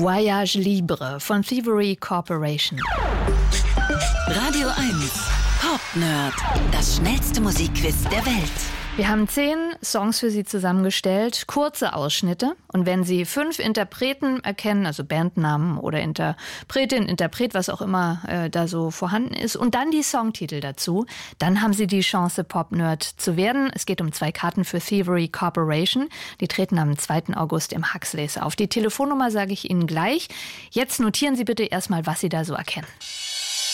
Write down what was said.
Voyage Libre von Thievery Corporation. Radio 1 Pop Nerd, das schnellste Musikquiz der Welt. Wir haben 10 Songs für Sie zusammengestellt, kurze Ausschnitte. Und wenn Sie 5 Interpreten erkennen, also Bandnamen oder Interpretin, Interpret, was auch immer da so vorhanden ist, und dann die Songtitel dazu, dann haben Sie die Chance, Pop-Nerd zu werden. Es geht um 2 Karten für Thievery Corporation. Die treten am 2. August im Huxleys auf. Die Telefonnummer sage ich Ihnen gleich. Jetzt notieren Sie bitte erstmal, was Sie da so erkennen.